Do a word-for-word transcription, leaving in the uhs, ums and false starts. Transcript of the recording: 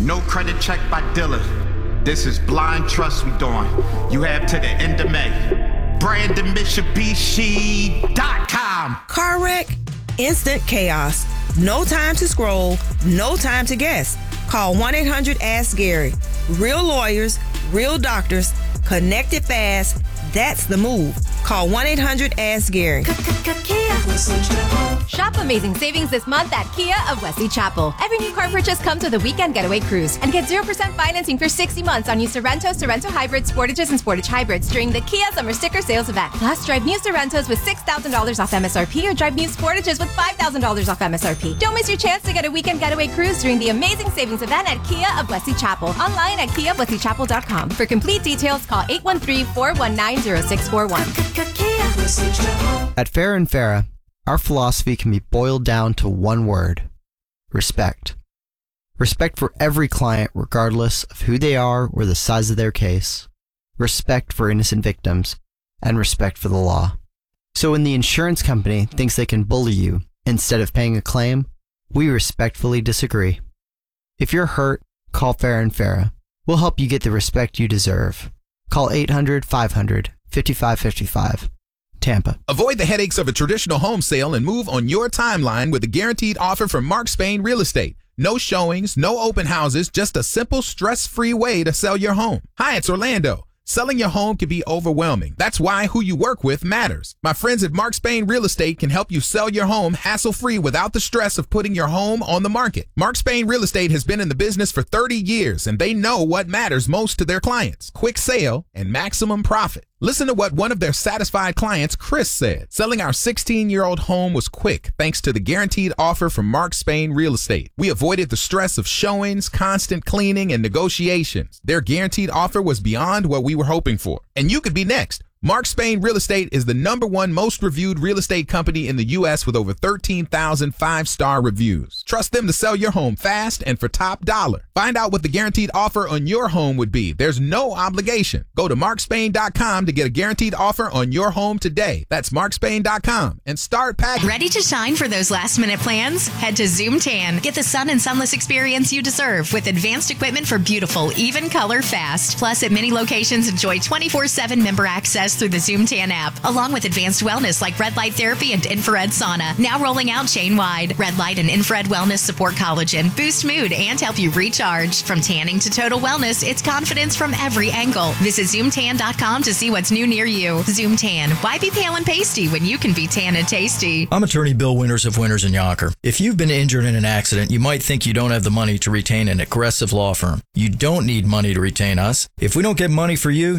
No credit check by dealer. This is blind trust we doing. You have to the end of May. Brandon Mitsubishi dot com. Car wreck? Instant chaos. No time to scroll. No time to guess. Call one eight hundred ask Gary. Real lawyers, real doctors, connected fast. That's the move. Call one eight hundred ask Gary. Shop amazing savings this month at Kia of Wesley Chapel. Every new car purchase comes with a weekend getaway cruise and get zero percent financing for sixty months on new Sorrento, Sorrento Hybrids, Sportages, and Sportage Hybrids during the Kia Summer Sticker Sales event. Plus, drive new Sorrentos with six thousand dollars off M S R P or drive new Sportages with five thousand dollars off M S R P. Don't miss your chance to get a weekend getaway cruise during the amazing savings event at Kia of Wesley Chapel. Online at kia of wesley chapel dot com. For complete details, call eight one three, four one nine, zero six four one. At Farah and Farah, our philosophy can be boiled down to one word: respect. Respect for every client regardless of who they are or the size of their case. Respect for innocent victims, and respect for the law. So when the insurance company thinks they can bully you instead of paying a claim, we respectfully disagree. If you're hurt, call Farah and Farah. We'll help you get the respect you deserve. Call eight hundred, five hundred, fifty-five fifty-five. Tampa. Avoid the headaches of a traditional home sale and move on your timeline with a guaranteed offer from Mark Spain Real Estate. No showings, no open houses, just a simple, stress-free way to sell your home. Hi, it's Orlando. Selling your home can be overwhelming. That's why who you work with matters. My friends at Mark Spain Real Estate can help you sell your home hassle-free without the stress of putting your home on the market. Mark Spain Real Estate has been in the business for thirty years, and they know what matters most to their clients: quick sale and maximum profit. Listen to what one of their satisfied clients, Chris, said. Selling our sixteen-year-old home was quick thanks to the guaranteed offer from Mark Spain Real Estate. We avoided the stress of showings, constant cleaning, and negotiations. Their guaranteed offer was beyond what we were hoping for. And you could be next. Mark Spain Real Estate is the number one most reviewed real estate company in the U S with over thirteen thousand five-star reviews. Trust them to sell your home fast and for top dollar. Find out what the guaranteed offer on your home would be. There's no obligation. Go to mark spain dot com to get a guaranteed offer on your home today. That's mark spain dot com and start packing. Ready to shine for those last-minute plans? Head to Zoom Tan. Get the sun and sunless experience you deserve with advanced equipment for beautiful, even color fast. Plus, at many locations, enjoy twenty-four seven member access through the Zoom Tan app, along with advanced wellness like red light therapy and infrared sauna. Now rolling out chain-wide. Red light and infrared wellness support collagen, boost mood, and help you recharge. From tanning to total wellness, it's confidence from every angle. Visit zoom tan dot com to see what's new near you. Zoom Tan. Why be pale and pasty when you can be tan and tasty? I'm attorney Bill Winters of Winters and Yonkers. If you've been injured in an accident, you might think you don't have the money to retain an aggressive law firm. You don't need money to retain us. If we don't get money for you,